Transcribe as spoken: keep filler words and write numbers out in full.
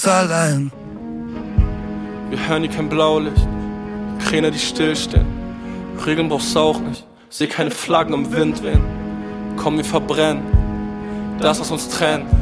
allein. Wir hören hier kein Blaulicht, Kräne, die stillstehen. Regeln brauchst auch nicht, seh keine Flaggen im Wind wehen. Komm, wir verbrennen das, was uns trennt.